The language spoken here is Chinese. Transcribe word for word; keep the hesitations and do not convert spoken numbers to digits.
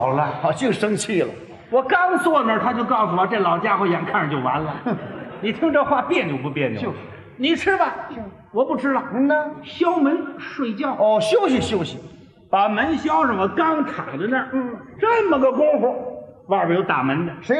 好了， 好，净生气了。 我刚坐那儿，他就告诉我，这老家伙眼看着就完了。你听这话别扭不别扭？ 就是。 你吃吧，我不吃了。 您呢？ 敲门睡觉。 哦，休息休息。 把门销上，我刚躺在那儿，嗯，这么个功夫，外边有打门的。 谁